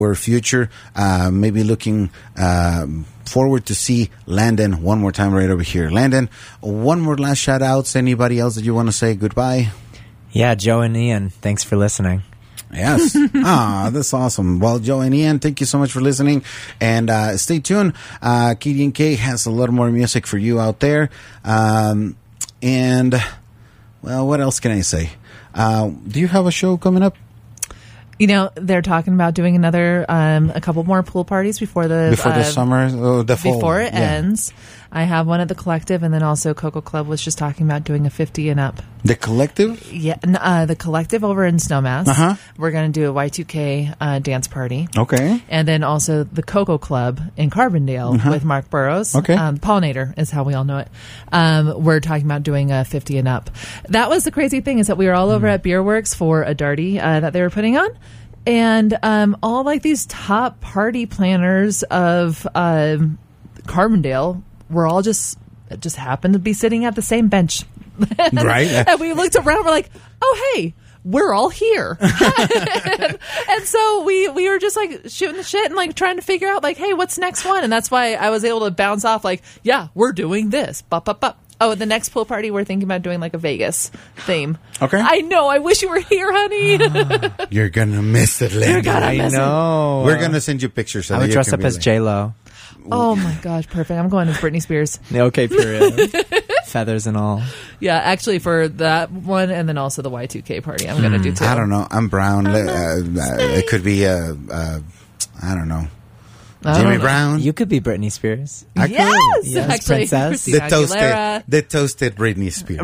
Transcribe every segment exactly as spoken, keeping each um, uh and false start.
our future. Uh, maybe looking um, forward to see Landon one more time right over here. Landon, one more last shout outs. Anybody else that you want to say goodbye? Yeah, Joe and Ian, thanks for listening. Yes. Ah, that's awesome. Well, Joe and Ian, thank you so much for listening. And uh, stay tuned. Uh, K D N K has a lot more music for you out there. Um, and, well, what else can I say? Uh, do you have a show coming up? You know, they're talking about doing another, um, a couple more pool parties before the before the uh, summer, oh, the fall. Before it yeah. ends. I have one at the Collective, and then also Coco Club was just talking about doing a fifty and up. The Collective? Yeah, uh, the Collective over in Snowmass. Uh-huh. We're going to do a Y two K uh, dance party. Okay. And then also the Coco Club in Carbondale uh-huh. with Mark Burrows. Okay. Um, Pollinator is how we all know it. Um, we're talking about doing a fifty and up. That was the crazy thing, is that we were all over mm. at Beer Works for a Darty uh, that they were putting on. And um, all like these top party planners of um, Carbondale were all just just happened to be sitting at the same bench. Right. And we looked around, we're like, oh, hey, we're all here. and, and so we, we were just like shooting the shit and like trying to figure out like, hey, what's next one? And that's why I was able to bounce off like, yeah, we're doing this. Bup, bup, bup. Oh, the next pool party, we're thinking about doing like a Vegas theme. Okay. I know. I wish you were here, honey. Oh, you're going to miss it, Landon. You're gonna miss I know. It. We're going to send you pictures. So I would dress up as like, J-Lo. Oh, my gosh. Perfect. I'm going as Britney Spears. Okay, period. Feathers and all. Yeah, actually for that one and then also the Y two K party I'm going to do too. I don't know. I'm brown. Uh, uh, it could be, uh, uh, I don't know. Jimmy Brown. You could be Britney Spears. I yes, could. Yes, actually, princess. Christina The toasted, Aguilera. the toasted Britney Spears.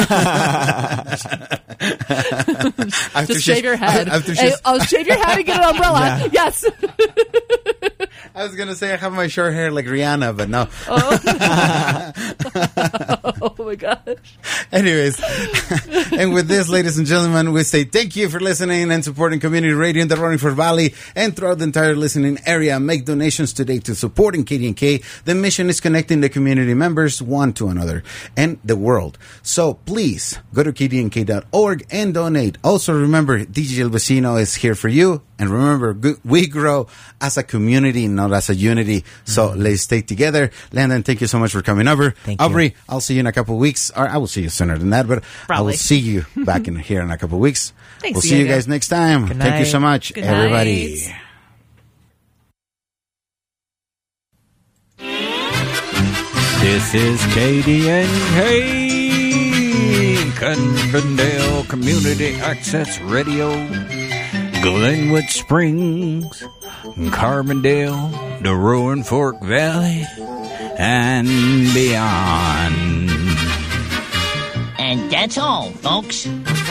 Just shave your head. After Hey, she's- I'll shave your head and get an umbrella. Yeah. Yes. I was gonna say I have my short hair like Rihanna, but no. Oh, oh my gosh. Anyways, and with this, ladies and gentlemen, we say thank you for listening and supporting community radio in the Rutherford Valley and throughout the entire listening area. Make donations today to supporting K D N K. The mission is connecting the community members one to another and the world. So please go to K D N K dot org and donate. Also remember, D J El Vecino is here for you. And remember, we grow as a community, not as a unity. So mm-hmm. let's stay together. Landon, thank you so much for coming over. Thank Aubrey, you. I'll see you in a couple of weeks. Or I will see you sooner than that, but Probably. I will see you back in here in a couple of weeks. Thanks, we'll see you Diego. guys next time. Good Thank you night. so much, Good everybody. night. This is K D N K, Carbondale Community Access Radio, Glenwood Springs, Carbondale, the Roaring Fork Valley, and beyond. And that's all, folks.